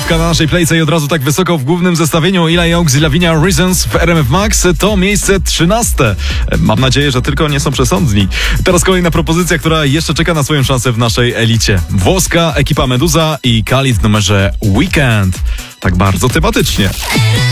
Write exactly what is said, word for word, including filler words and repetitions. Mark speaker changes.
Speaker 1: Piątka na naszej playce i od razu tak wysoko w głównym zestawieniu Eli Oaks i Lavinia Reasons w R M F Max to miejsce trzynaste. Mam nadzieję, że tylko nie są przesądni. Teraz kolejna propozycja, która jeszcze czeka na swoją szansę w naszej elicie. Włoska ekipa Meduza i Khalid w numerze Weekend. Tak bardzo tematycznie.